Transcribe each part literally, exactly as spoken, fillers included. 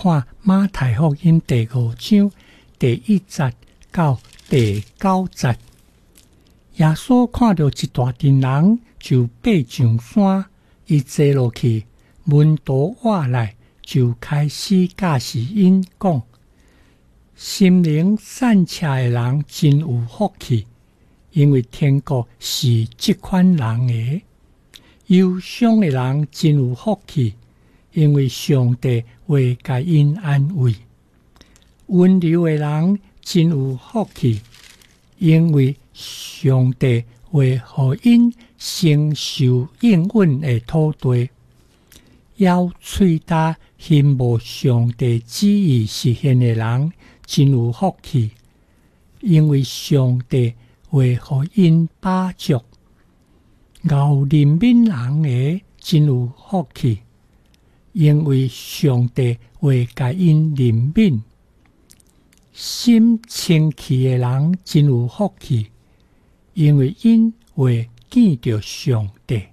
看马太福音第五章第一节到第九节。耶稣看到一大群人，就爬上山，伊坐落去，门徒话来，就开始教示因讲：心灵善车的人真有福气，因为天国是这款人的；忧伤的人真有福气，因为上帝会甲因安慰；温柔的人真有福气，因为上帝会予因承受应允的土地。要喙焦信无上帝旨意实现的人真有福气，因为上帝会予因饱足。熬怜悯人的真有福气，因为上帝会甲因怜悯。心清气的人真有福气，因为因会见到上帝。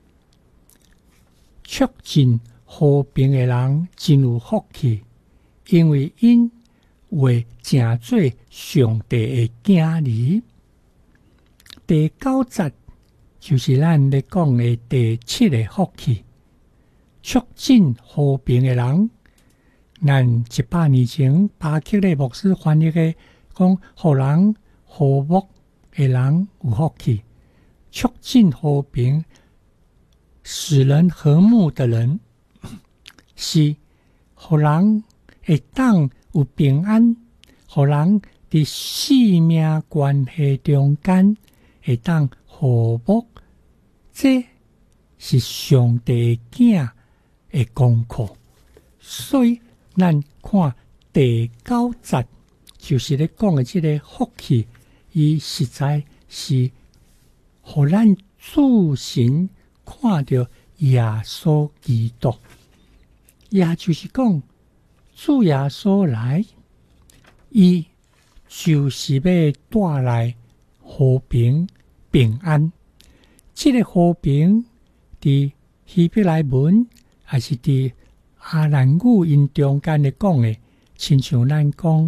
促进和平的人真有福气，因为因会成做上帝的囝儿。第九节就是咱咧讲的第七个福气，促进和平的人。咱一百年前巴克利牧师翻译的讲，互人和睦的人有福气，促进和平、使人和睦的人，是互人会当有平安，互人伫生命关系中间会当和睦。这是上帝囝的功课。所以咱看第九节，就是咧讲的这个福气，伊实在是互咱自身看到耶稣基督，也就是讲主耶稣来，伊就是要带来和平平安。这个和平伫希伯来文还是伫阿兰语因中间咧讲的，亲像咱讲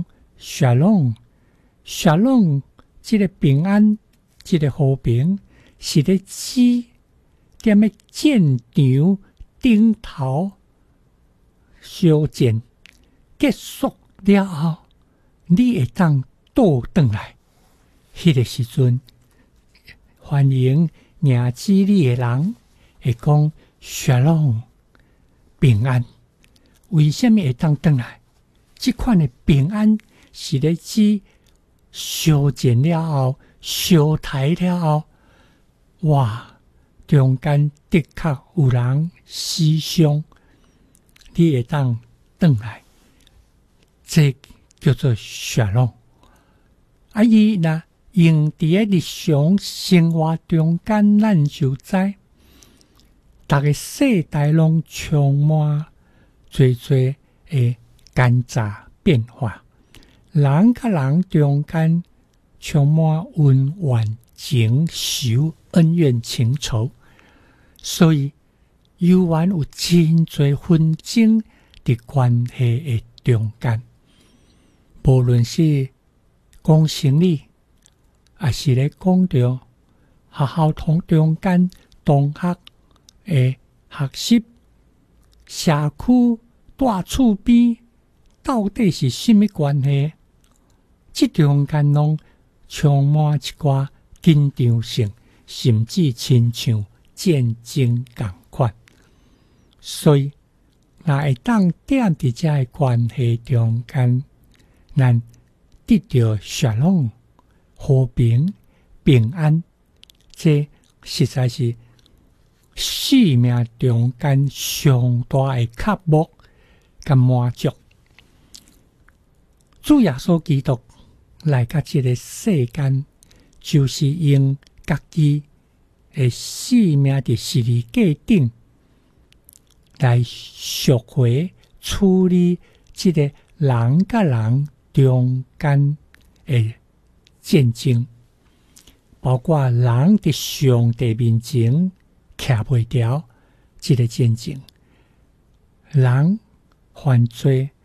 shalom，shalom 这个平安，这个和平是咧指踮咧战场顶头相见结束了后，你会当倒转来。迄个时阵，欢迎认知你的人会讲 shalom 平安。为什么会当转来？这款的平安是咧指相见了后、相待了后，哇！中间的确有人死伤，你会当转来，这叫做 shalom。啊，伊若用伫咧日常生活中间，咱就知，逐个世代拢充满最最的奸诈变化，人甲人中间充满恩怨情仇、恩怨情仇，所以犹原有真侪纷争伫关系的中间。无论是讲生理，也是咧讲到学校同中间同学的学习，社区大厝边到底是什么关系？这中间拢充满一寡紧张性，甚至亲像战争共款。所以，若会当踮伫遮个关系中间，咱得到shalom和平平安，这实在是生命中间上大的渴慕甲满足。主耶稣基督来到这个世间，就是用家己的生命伫十字架顶来赎回处理这个人甲人中间的战争，包括人伫上帝面前徛袂牢这个战争，人犯罪